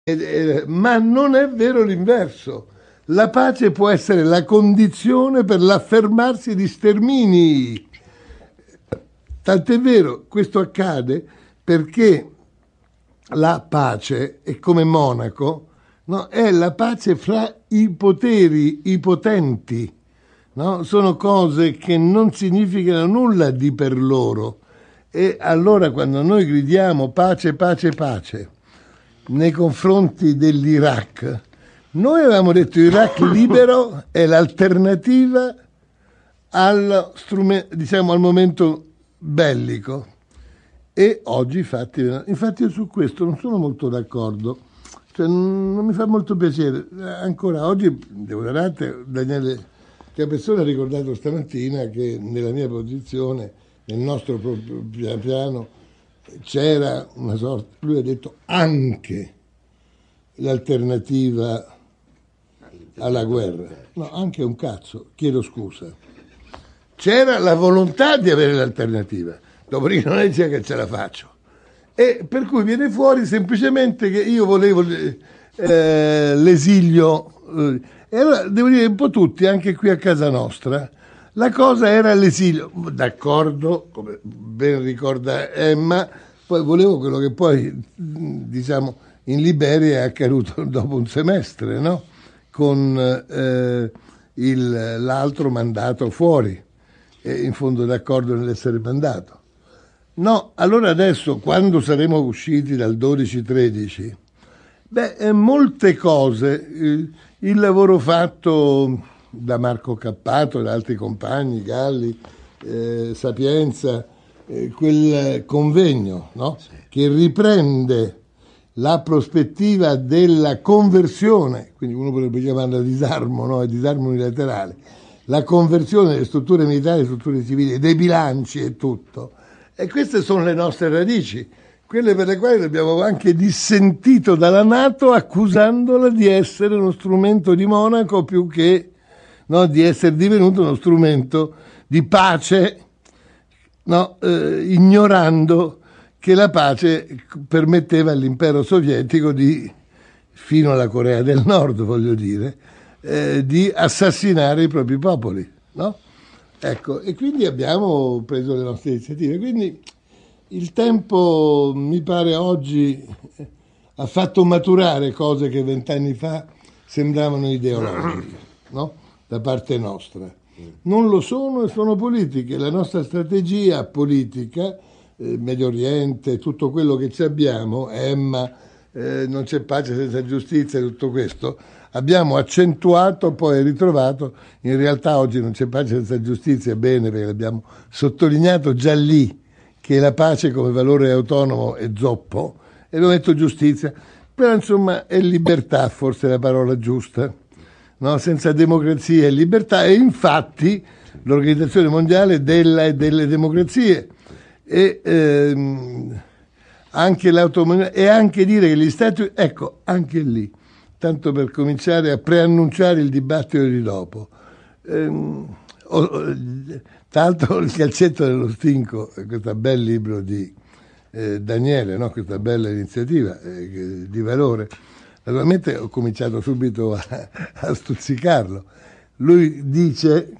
Ma non è vero l'inverso. La pace può essere la condizione per l'affermarsi di stermini. Tant'è vero, questo accade perché la pace è come Monaco, no? È la pace fra i poteri, i potenti. No? Sono cose che non significano nulla di per loro. E allora quando noi gridiamo pace, pace, pace nei confronti dell'Iraq, noi avevamo detto Iraq libero è l'alternativa diciamo, al momento bellico. E oggi infatti io su questo non sono molto d'accordo, cioè, non mi fa molto piacere. Ancora oggi, devo dare Daniele Capezzone ha ricordato stamattina che nella mia posizione, nel nostro piano, c'era una sorta, lui ha detto anche l'alternativa alla guerra. No, anche un cazzo, chiedo scusa. C'era la volontà di avere l'alternativa, dopodiché non è che ce la faccio. E per cui viene fuori semplicemente che io volevo l'esilio. E allora devo dire un po' tutti, anche qui a casa nostra, la cosa era l'esilio. D'accordo, come ben ricorda Emma, poi volevo quello che poi, diciamo, in Liberia è accaduto dopo un semestre, no? Con l'altro mandato fuori, e in fondo d'accordo nell'essere mandato. No, allora adesso, quando saremo usciti dal 12-13, molte cose, il lavoro fatto da Marco Cappato e da altri compagni, Galli, Sapienza, quel convegno, no? Sì. Che riprende la prospettiva della conversione, quindi uno potrebbe chiamarla disarmo, no? Disarmo unilaterale, la conversione delle strutture militari, strutture civili, dei bilanci e tutto. E queste sono le nostre radici, quelle per le quali abbiamo anche dissentito dalla NATO accusandola di essere uno strumento di Monaco più che, no, di essere divenuto uno strumento di pace, no, ignorando che la pace permetteva all'impero sovietico fino alla Corea del Nord, voglio dire, di assassinare i propri popoli, no? Ecco, e quindi abbiamo preso le nostre iniziative. Quindi il tempo, mi pare, oggi ha fatto maturare cose che 20 anni fa sembravano ideologiche, no? Da parte nostra. Non lo sono e sono politiche. La nostra strategia politica, Medio Oriente, tutto quello che ci abbiamo, Emma, non c'è pace senza giustizia, tutto questo, abbiamo accentuato, poi ritrovato, in realtà oggi non c'è pace senza giustizia, bene, perché l'abbiamo sottolineato già lì, che la pace come valore autonomo è zoppo, e lo metto giustizia, però insomma è libertà, forse è la parola giusta, no? Senza democrazia e libertà, e infatti l'Organizzazione Mondiale della e delle democrazie, e anche l'autonomia, e anche dire che gli Stati, ecco, anche lì, tanto per cominciare a preannunciare il dibattito di dopo. Tra l'altro il calcetto dello stinco, questo bel libro di Daniele, no? Questa bella iniziativa di valore. Naturalmente ho cominciato subito a stuzzicarlo. Lui dice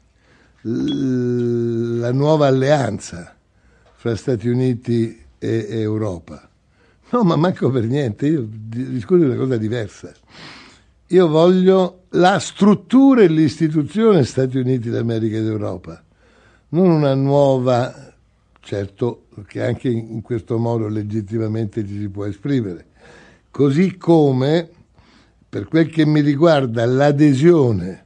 la nuova alleanza fra Stati Uniti e Europa. No, ma manco per niente, io discuto di una cosa diversa. Io voglio la struttura e l'istituzione Stati Uniti d'America ed Europa, non una nuova, certo che anche in questo modo legittimamente ci si può esprimere, così come, per quel che mi riguarda, l'adesione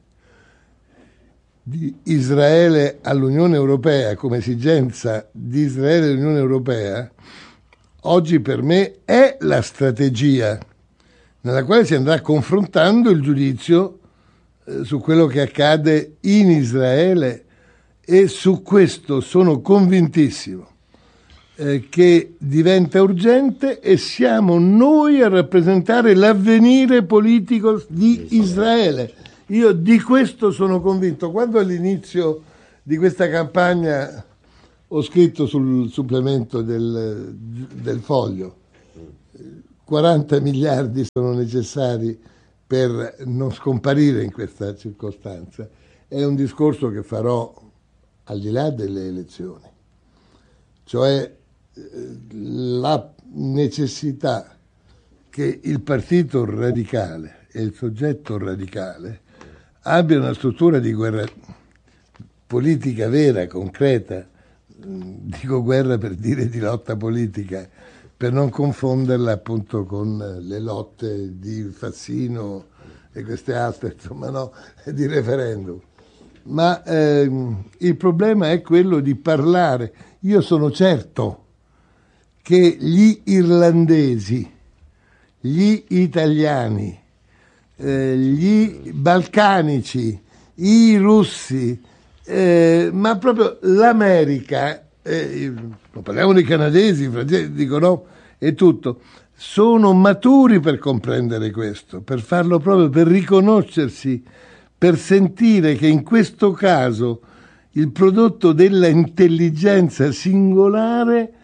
di Israele all'Unione Europea come esigenza di Israele all'Unione Europea, oggi per me è la strategia nella quale si andrà confrontando il giudizio su quello che accade in Israele, e su questo sono convintissimo che diventa urgente, e siamo noi a rappresentare l'avvenire politico di Israele. Io di questo sono convinto. Quando all'inizio di questa campagna ho scritto sul supplemento del Foglio, 40 miliardi sono necessari per non scomparire in questa circostanza. È un discorso che farò al di là delle elezioni, cioè la necessità che il partito radicale e il soggetto radicale abbiano una struttura di guerra politica vera, concreta, dico guerra per dire di lotta politica, per non confonderla appunto con le lotte di Fassino e queste altre, insomma, no, di referendum. Ma il problema è quello di parlare. Io sono certo che gli irlandesi, gli italiani, gli balcanici, i russi, ma proprio l'America, non parliamo dei canadesi, i francesi, dico no, e tutto, sono maturi per comprendere questo, per farlo proprio, per riconoscersi, per sentire che in questo caso il prodotto della intelligenza singolare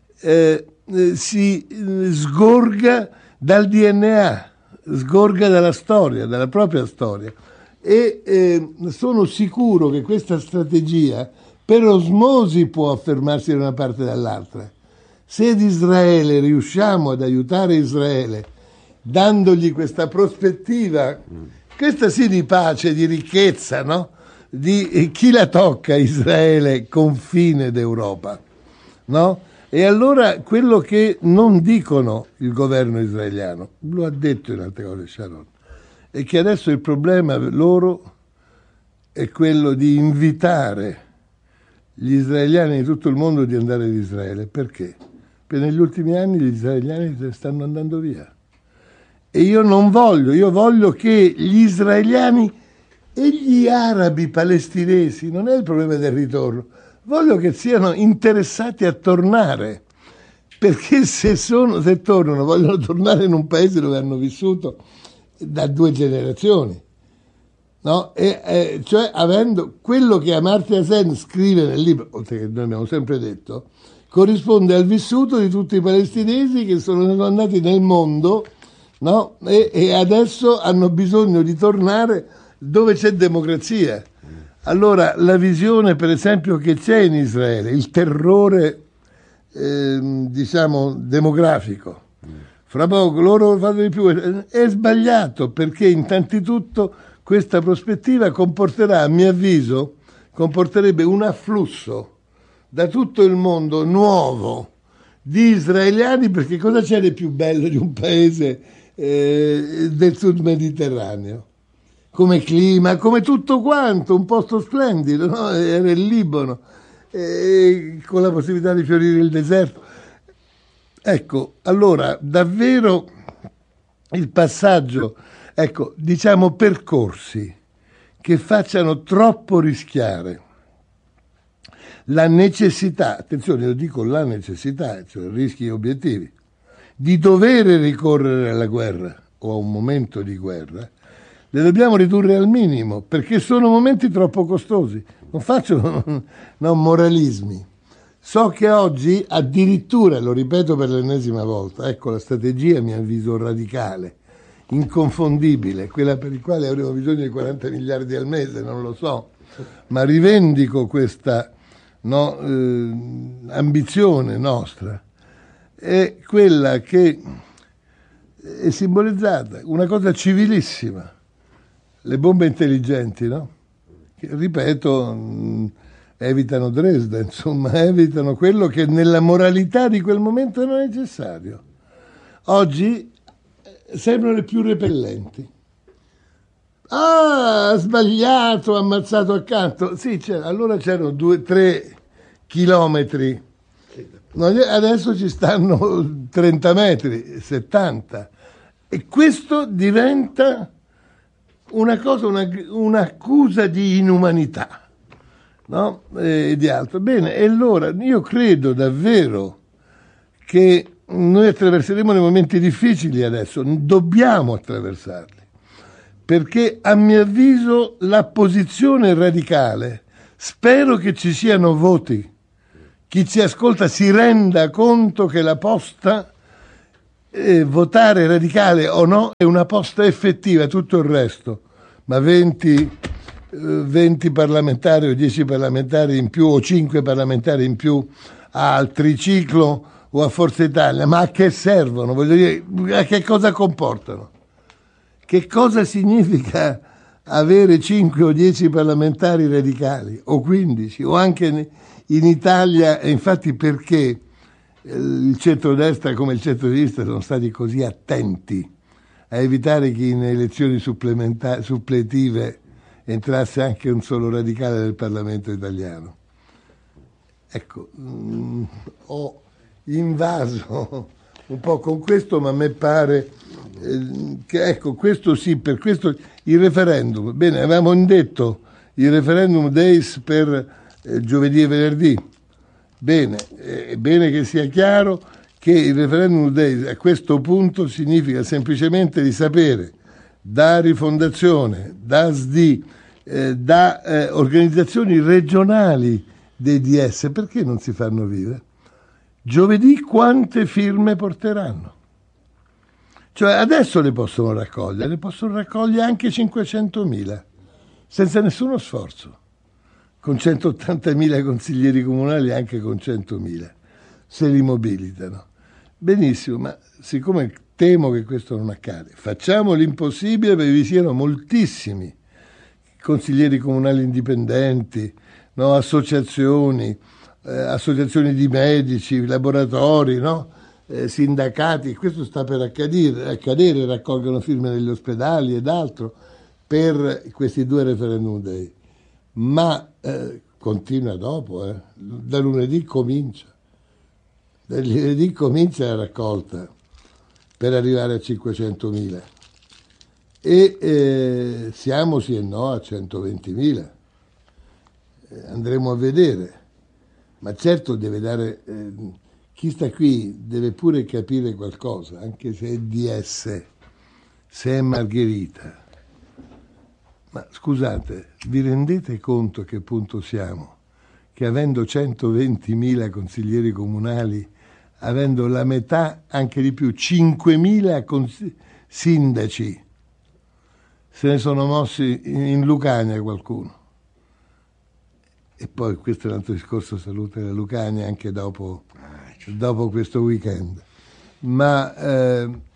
si sgorga dal DNA, sgorga dalla storia, dalla propria storia. E sono sicuro che questa strategia per osmosi può affermarsi da una parte e dall'altra. Se ad Israele riusciamo ad aiutare Israele dandogli questa prospettiva, questa sì di pace, di ricchezza, no? Di chi la tocca Israele, confine d'Europa, no? E allora quello che non dicono il governo israeliano, lo ha detto in altre cose Sharon, è che adesso il problema loro è quello di invitare gli israeliani di tutto il mondo di andare in Israele. Perché? Perché negli ultimi anni gli israeliani se ne stanno andando via. E io non voglio, io voglio che gli israeliani e gli arabi palestinesi, non è il problema del ritorno, voglio che siano interessati a tornare, perché se tornano, vogliono tornare in un paese dove hanno vissuto da 2 generazioni, no? Cioè avendo quello che Amartya Sen scrive nel libro, oltre che noi abbiamo sempre detto, corrisponde al vissuto di tutti i palestinesi che sono andati nel mondo, no? E adesso hanno bisogno di tornare dove c'è democrazia. Allora la visione per esempio che c'è in Israele, il terrore diciamo demografico, fra poco loro fanno di più, è sbagliato, perché innanzitutto questa prospettiva comporterà, a mio avviso, comporterebbe un afflusso da tutto il mondo nuovo di israeliani, perché cosa c'è di più bello di un paese del sud mediterraneo? Come clima, come tutto quanto, un posto splendido, no? Era il Libano, con la possibilità di fiorire il deserto. Ecco, allora, davvero il passaggio, ecco, diciamo percorsi che facciano troppo rischiare la necessità, attenzione, io dico la necessità, cioè rischi e obiettivi, di dover ricorrere alla guerra o a un momento di guerra, le dobbiamo ridurre al minimo, perché sono momenti troppo costosi. Non faccio moralismi. So che oggi addirittura, lo ripeto per l'ennesima volta, ecco la strategia a mio avviso radicale, inconfondibile, quella per la quale avremo bisogno di 40 miliardi al mese, non lo so, ma rivendico questa ambizione nostra, è quella che è simbolizzata, una cosa civilissima, le bombe intelligenti, no? Che, ripeto, evitano Dresda, insomma, evitano quello che nella moralità di quel momento era necessario. Oggi sembrano le più repellenti. Ah, ha sbagliato, ha ammazzato accanto. Sì, allora c'erano 2-3 chilometri. Adesso ci stanno 30 metri, 70. E questo diventa una cosa, un'accusa di inumanità, no? Di altro. Bene, e allora io credo davvero che noi attraverseremo dei momenti difficili adesso, dobbiamo attraversarli, perché a mio avviso la posizione radicale, spero che ci siano voti, chi ci ascolta si renda conto che la posta votare radicale o no è una posta effettiva, tutto il resto, ma 20 parlamentari o 10 parlamentari in più o 5 parlamentari in più al triciclo o a Forza Italia, ma a che servono? Voglio dire, a che cosa comportano? Che cosa significa avere 5 o 10 parlamentari radicali o 15 o anche in Italia? E infatti perché il centrodestra come il centrosinistra sono stati così attenti a evitare che in elezioni suppletive entrasse anche un solo radicale del Parlamento italiano? Ecco, ho invaso un po' con questo, ma a me pare che, ecco, questo sì, per questo il referendum. Bene, avevamo indetto il referendum days per giovedì e venerdì. Bene, è bene che sia chiaro che il referendum days a questo punto significa semplicemente di sapere da Rifondazione, da SD, da organizzazioni regionali dei DS, perché non si fanno vive? Giovedì quante firme porteranno? Cioè adesso le possono raccogliere anche 500.000, senza nessuno sforzo, con 180.000 consiglieri comunali, anche con 100.000, se li mobilitano. Benissimo, ma siccome temo che questo non accade, facciamo l'impossibile perché vi siano moltissimi consiglieri comunali indipendenti, no? Associazioni di medici, laboratori, no? Sindacati, questo sta per accadere, raccolgono firme negli ospedali ed altro per questi 2 referendum day. Ma continua dopo, da lunedì comincia. Da lunedì comincia la raccolta per arrivare a 500.000 e siamo sì e no a 120.000. Andremo a vedere, ma certo deve dare, chi sta qui deve pure capire qualcosa, anche se è DS, se è Margherita. Ma scusate, vi rendete conto a che punto siamo? Che avendo 120.000 consiglieri comunali, avendo la metà, anche di più, 5.000 sindaci, se ne sono mossi in Lucania qualcuno. E poi questo è un altro discorso, salute la Lucania anche dopo questo weekend. Ma